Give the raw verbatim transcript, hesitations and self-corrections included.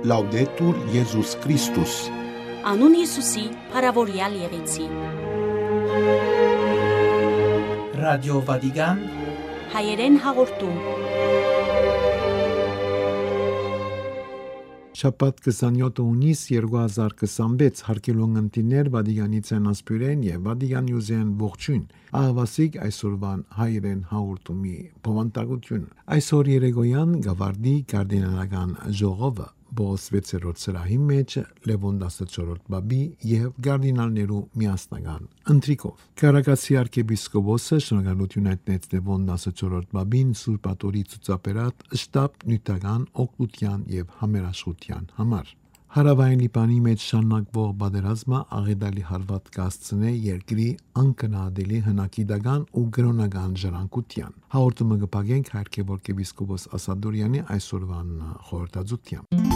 Laudetur Iesus Christus. Անուն Հիսուսի, փառավորյալ եղեցի։ Ռադիո Վատիկան հայերեն հաղորդում։ Շաբաթ քսանյոթ հունիս երկու հազար քսանվեց հարկելուն ընտիներ Վատիկանի ցանասպյուրեն եւ Վատիկան յուզեն ողջույն ահավասիկ այսօրվան հայերեն հաղորդումի բովանդակություն այսօր երեգոյան գավարդի կարդինալական ժողովը բոսվեցերոտ սրահի մեջ Լևոն տասնչորրորդ բաբի եւ կարդինալներու միասնական ընտրիկով Կարակասի arczepiskopos-ը շնորհալություն հայտնեց Լևոն տասնչորրորդ բաբին Սուրբ Պատորի ցուցաբերած շտաբ նյութական օգնության եւ համերաշխության համար Հարավային Լիբանի մեջ շարունակվող պատերազմը աղետալի հարված կասցնե երկրի անկնահատելի հնագիտական ու գրոնական ժառանգության հաղորդումը կփակենք arczepiskopos Ասադորյանի այսօրվան խորհրդածությամբ